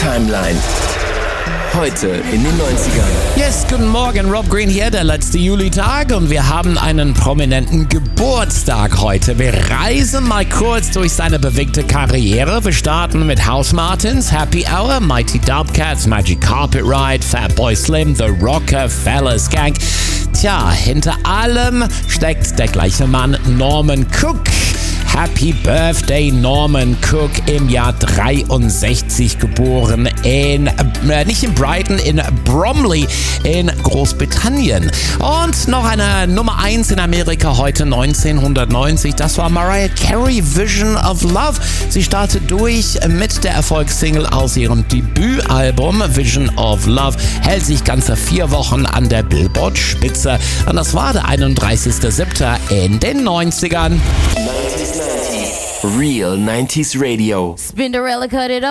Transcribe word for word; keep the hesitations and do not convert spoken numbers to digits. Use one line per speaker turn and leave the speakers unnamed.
Timeline. Heute in den neunzigern.
Yes, guten Morgen, Rob Green hier, der letzte Julitag und wir haben einen prominenten Geburtstag heute. Wir reisen mal kurz durch seine bewegte Karriere. Wir starten mit House Martins, Happy Hour, Mighty Dubcats, Magic Carpet Ride, Fatboy Slim, The Rockefeller Gang. Tja, hinter allem steckt der gleiche Mann, Norman Cook. Happy Birthday Norman Cook, im Jahr dreiundsechzig geboren, in, äh, nicht in Brighton, in Bromley in Großbritannien. Und noch eine Nummer eins in Amerika heute neunzehnhundertneunzig, das war Mariah Carey, Vision of Love. Sie startet durch mit der Erfolgssingle aus ihrem Debütalbum Vision of Love, hält sich ganze vier Wochen an der Billboard-Spitze. Und das war der einunddreißigster siebter in den neunzigern.
Real nineties Radio.
Spinderella cut it up.